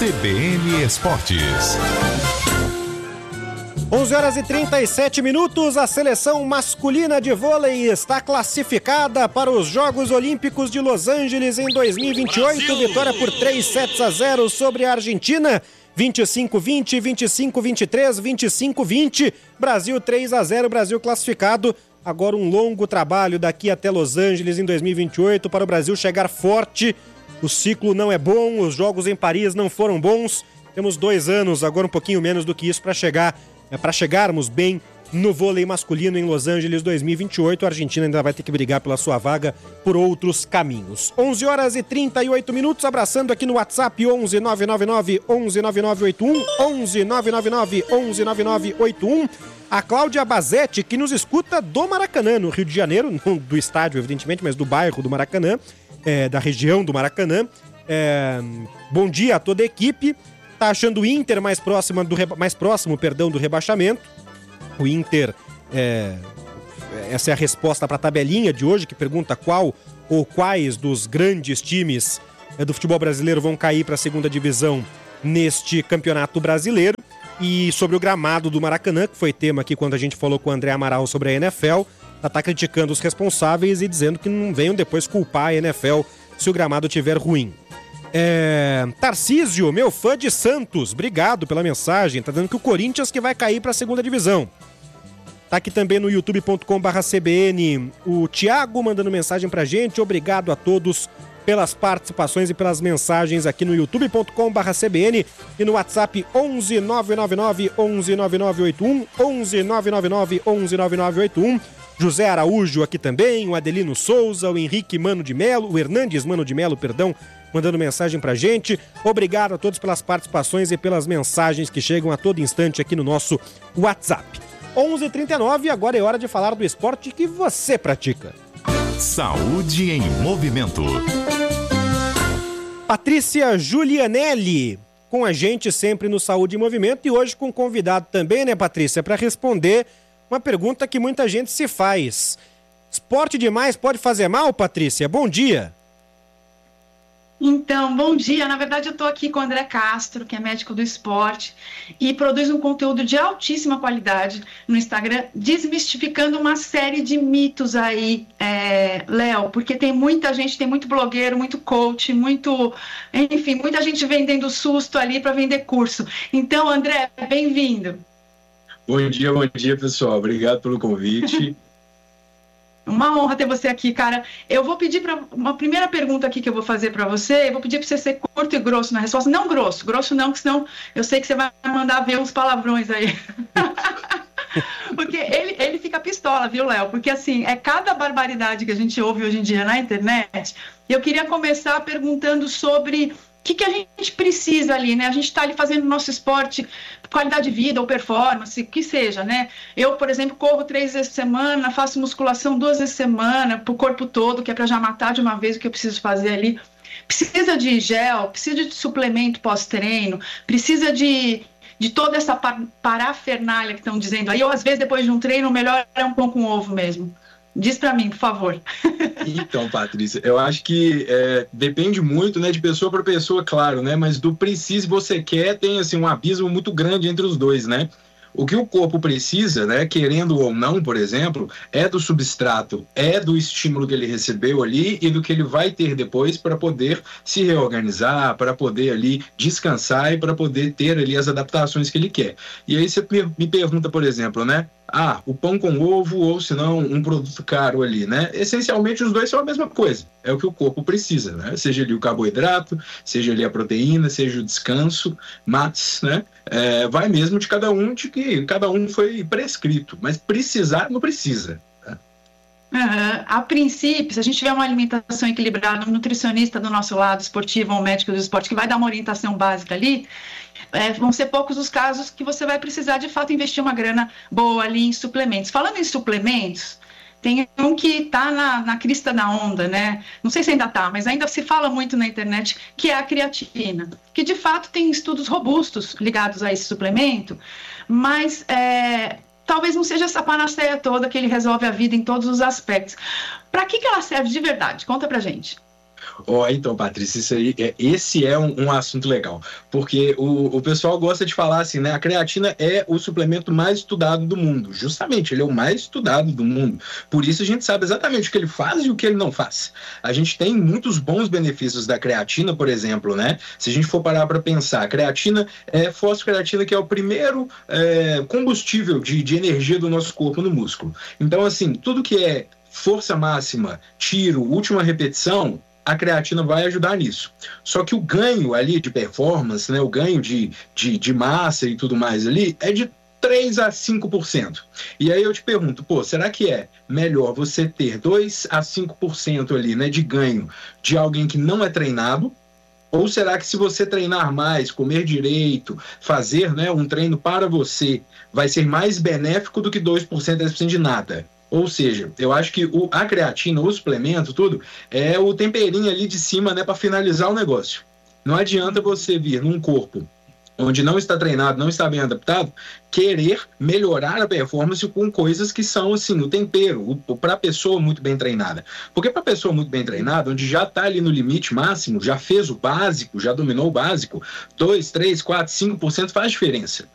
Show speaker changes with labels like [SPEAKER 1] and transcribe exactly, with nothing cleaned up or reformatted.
[SPEAKER 1] C B N Esportes.
[SPEAKER 2] onze horas e trinta e sete minutos, a seleção masculina de vôlei está classificada para os Jogos Olímpicos de Los Angeles em dois mil e vinte e oito. Brasil. Vitória por três sets a zero sobre a Argentina. vinte e cinco a vinte, vinte e cinco a vinte e três, vinte e cinco a vinte. Brasil três a zero, Brasil classificado. Agora um longo trabalho daqui até Los Angeles em dois mil e vinte e oito para o Brasil chegar forte. O ciclo não é bom, os jogos em Paris não foram bons. Temos dois anos, agora um pouquinho menos do que isso, para chegar, é, para chegarmos bem no vôlei masculino em Los Angeles dois mil e vinte e oito. A Argentina ainda vai ter que brigar pela sua vaga por outros caminhos. onze horas e trinta e oito minutos, abraçando aqui no WhatsApp onze nove nove nove, onze nove nove oito um, onze nove nove nove, onze nove nove oito um. A Cláudia Bazetti, que nos escuta do Maracanã, no Rio de Janeiro, não do estádio, evidentemente, mas do bairro do Maracanã, é, da região do Maracanã. É, bom dia a toda a equipe. Tá achando o Inter mais próximo do, reba... mais próximo, perdão, do rebaixamento. O Inter, é... essa é a resposta para a tabelinha de hoje, que pergunta qual ou quais dos grandes times do futebol brasileiro vão cair para a segunda divisão neste campeonato brasileiro. E sobre o gramado do Maracanã, que foi tema aqui quando a gente falou com o André Amaral sobre a N F L, ela está criticando os responsáveis e dizendo que não venham depois culpar a N F L se o gramado estiver ruim. É... Tarcísio, meu fã de Santos, obrigado pela mensagem. Tá dizendo que o Corinthians que vai cair para a segunda divisão. Tá aqui também no youtube ponto com barra C B N o Thiago mandando mensagem pra gente. Obrigado a todos pelas participações e pelas mensagens aqui no youtube ponto com barra C B N e no WhatsApp onze nove nove nove, onze nove nove oito um, onze nove nove nove, onze nove nove oito um. José Araújo aqui também, o Adelino Souza, o Henrique Mano de Melo, o Hernandes Mano de Melo, perdão, mandando mensagem pra gente. Obrigado a todos pelas participações e pelas mensagens que chegam a todo instante aqui no nosso WhatsApp. onze e trinta e nove, agora é hora de falar do esporte que você pratica.
[SPEAKER 1] Saúde em movimento.
[SPEAKER 2] Patrícia Julianelli, com a gente sempre no Saúde em Movimento e hoje com um convidado também, né, Patrícia, para responder uma pergunta que muita gente se faz. Esporte demais pode fazer mal, Patrícia? Bom dia.
[SPEAKER 3] Então, bom dia. Na verdade, eu estou aqui com o André Castro, que é médico do esporte e produz um conteúdo de altíssima qualidade no Instagram, desmistificando uma série de mitos aí, é, Léo, porque tem muita gente, tem muito blogueiro, muito coach, muito, enfim, muita gente vendendo susto ali para vender curso. Então, André, bem-vindo.
[SPEAKER 4] Bom dia, bom dia, pessoal. Obrigado pelo convite.
[SPEAKER 3] Uma honra ter você aqui, cara. Eu vou pedir para uma primeira pergunta aqui que eu vou fazer para você. Eu vou pedir para você ser curto e grosso na resposta. Não grosso, grosso não, que senão eu sei que você vai mandar ver uns palavrões aí. Porque ele, ele fica pistola, viu, Léo? Porque, assim, é cada barbaridade que a gente ouve hoje em dia na internet. E eu queria começar perguntando sobre o que, que a gente precisa ali, né? A gente está ali fazendo nosso esporte, qualidade de vida ou performance, que seja, né? Eu, por exemplo, corro três vezes por semana, faço musculação duas vezes por semana, para o corpo todo, que é para já matar de uma vez o que eu preciso fazer ali. Precisa de gel, precisa de suplemento pós-treino, precisa de, de toda essa par- parafernália que estão dizendo aí. Ou, às vezes, depois de um treino, o melhor é um pão com ovo mesmo. Diz para mim, por favor.
[SPEAKER 4] Então, Patrícia, eu acho que é, depende muito, né, de pessoa para pessoa, claro, né, mas do preciso você quer tem assim um abismo muito grande entre os dois, né? O que o corpo precisa, né, querendo ou não, por exemplo, é do substrato, é do estímulo que ele recebeu ali e do que ele vai ter depois para poder se reorganizar, para poder ali descansar e para poder ter ali as adaptações que ele quer. E aí você me pergunta, por exemplo, né, ah, o pão com ovo ou se não um produto caro ali, né? Essencialmente os dois são a mesma coisa, é o que o corpo precisa, né? Seja ali o carboidrato, seja ali a proteína, seja o descanso, mas, né, é, vai mesmo de cada um, de que cada um foi prescrito, mas precisar não precisa. Né?
[SPEAKER 3] Uhum. A princípio, se a gente tiver uma alimentação equilibrada, um nutricionista do nosso lado, esportivo, um médico do esporte, que vai dar uma orientação básica ali, É, vão ser poucos os casos que você vai precisar, de fato, investir uma grana boa ali em suplementos. Falando em suplementos, tem um que está na, na crista da onda, né? Não sei se ainda está, mas ainda se fala muito na internet, que é a creatina, que de fato tem estudos robustos ligados a esse suplemento, mas é, talvez não seja essa panaceia toda que ele resolve a vida em todos os aspectos. Para que, que ela serve de verdade? Conta pra gente.
[SPEAKER 4] Ó, oh, então, Patrícia, isso aí, é, esse é um, um assunto legal, porque o, o pessoal gosta de falar assim, né? A creatina é o suplemento mais estudado do mundo. Justamente, ele é o mais estudado do mundo. Por isso a gente sabe exatamente o que ele faz e o que ele não faz. A gente tem muitos bons benefícios da creatina, por exemplo, né? Se a gente for parar para pensar, a creatina é fosfocreatina, que é o primeiro é, combustível de, de energia do nosso corpo no músculo. Então, assim, tudo que é força máxima, tiro, última repetição, a creatina vai ajudar nisso. Só que o ganho ali de performance, né, o ganho de, de, de massa e tudo mais ali, é de três a cinco por cento. E aí eu te pergunto, pô, será que é melhor você ter dois a cinco por cento ali, né, de ganho de alguém que não é treinado? Ou será que se você treinar mais, comer direito, fazer, né, um treino para você, vai ser mais benéfico do que dois por cento, dez por cento de nada? Ou seja, eu acho que o, a creatina, o suplemento, tudo, é o temperinho ali de cima, né, para finalizar o negócio. Não adianta você vir num corpo onde não está treinado, não está bem adaptado, querer melhorar a performance com coisas que são, assim, o tempero, para a pessoa muito bem treinada. Porque para a pessoa muito bem treinada, onde já está ali no limite máximo, já fez o básico, já dominou o básico, dois, três, quatro, cinco por cento faz diferença.